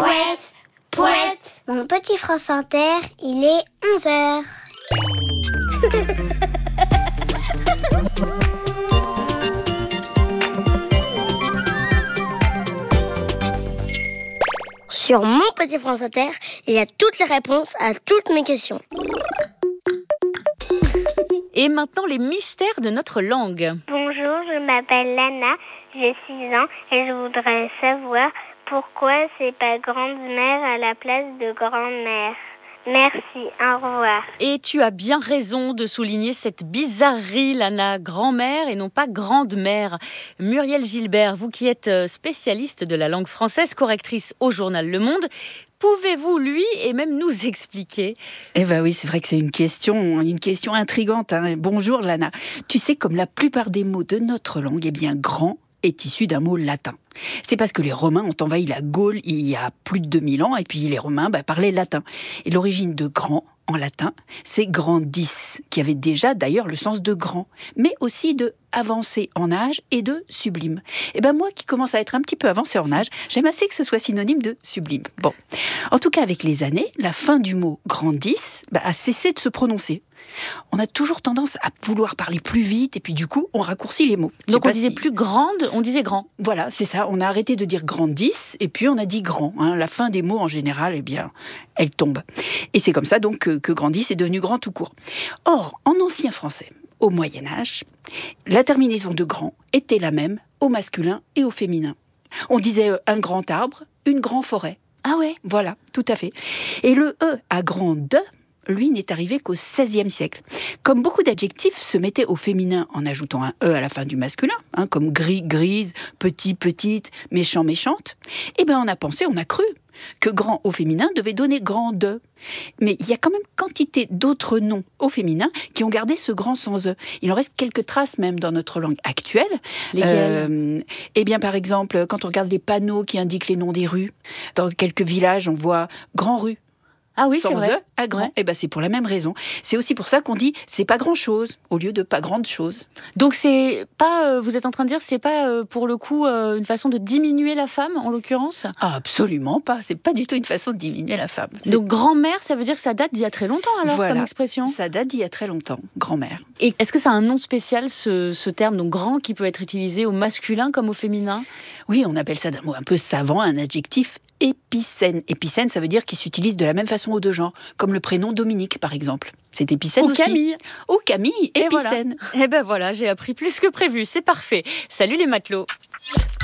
Pouette, pouette. Mon petit France Inter, il est 11h. Sur mon petit France Inter, il y a toutes les réponses à toutes mes questions. Et maintenant, les mystères de notre langue. Bonjour, je m'appelle Lana, j'ai 6 ans et je voudrais savoir pourquoi c'est pas grande-mère à la place de grand-mère. Merci, au revoir. Et tu as bien raison de souligner cette bizarrerie, Lana, grand-mère et non pas grande-mère. Muriel Gilbert, vous qui êtes spécialiste de la langue française, correctrice au journal Le Monde, pouvez-vous, lui, et même nous expliquer? Eh bien oui, c'est vrai que c'est une question intrigante. Bonjour Lana. Tu sais, comme la plupart des mots de notre langue, eh bien grand est issu d'un mot latin. C'est parce que les Romains ont envahi la Gaule il y a plus de 2000 ans, et puis les Romains parlaient latin. Et l'origine de grand, en latin, c'est grandis, qui avait déjà d'ailleurs le sens de grand, mais aussi de avancé en âge et de sublime. Et ben moi qui commence à être un petit peu avancé en âge, j'aime assez que ce soit synonyme de sublime. Bon, en tout cas avec les années, la fin du mot grandis a cessé de se prononcer. On a toujours tendance à vouloir parler plus vite et puis du coup on raccourcit les mots. Donc on disait plus grande, on disait grand. Voilà, c'est ça, on a arrêté de dire grandis et puis on a dit grand. La fin des mots en général, eh bien, elle tombe. Et c'est comme ça donc que grandis est devenu grand tout court. Or, en ancien français, au Moyen-Âge, la terminaison de grand était la même au masculin et au féminin. On disait un grand arbre, une grande forêt. Ah ouais? Voilà, tout à fait. Et le E à grande, lui, n'est arrivé qu'au XVIe siècle. Comme beaucoup d'adjectifs se mettaient au féminin en ajoutant un E à la fin du masculin, comme gris, grise, petit, petite, méchant, méchante, eh bien on a cru que grand au féminin devait donner grande. Mais il y a quand même quantité d'autres noms au féminin qui ont gardé ce grand sans E. Il en reste quelques traces même dans notre langue actuelle. Lesquelles? Eh bien par exemple, quand on regarde les panneaux qui indiquent les noms des rues, dans quelques villages on voit grand rue. Ah oui, c'est sans vrai. E à grand. Ouais. Eh ben c'est pour la même raison. C'est aussi pour ça qu'on dit c'est pas grand chose au lieu de pas grande chose. Donc c'est pas, vous êtes en train de dire, c'est pas pour le coup une façon de diminuer la femme en l'occurrence? Ah, absolument pas. C'est pas du tout une façon de diminuer la femme. Donc grand-mère, ça veut dire que ça date d'il y a très longtemps alors Voilà. comme expression? Ça date d'il y a très longtemps, grand-mère. Et est-ce que ça a un nom spécial ce terme, donc grand, qui peut être utilisé au masculin comme au féminin? Oui, on appelle ça d'un mot un peu savant, un adjectif épicène. Épicène, ça veut dire qu'il s'utilise de la même façon aux deux genres, comme le prénom Dominique, par exemple. C'est épicène Ou aussi. Camille. Ou Camille, Et épicène. voilà. Et ben voilà, j'ai appris plus que prévu, c'est parfait. Salut les matelots.